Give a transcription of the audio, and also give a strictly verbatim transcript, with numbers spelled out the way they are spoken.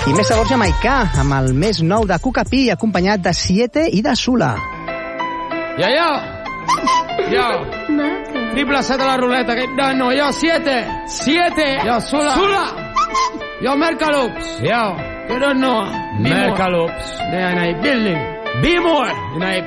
I més sabor jamaicà, amb el més nou de Cucapí, acompanyat de Siete i de Sula. Yo, yo. Yo. Triple set a la ruleta. Que... No, no, yo, siete. Siete. Yo, Sula. Sula. Yo, Mercaloops. Yo. You don't know. Mercaloops. They are in a building. Be more. In a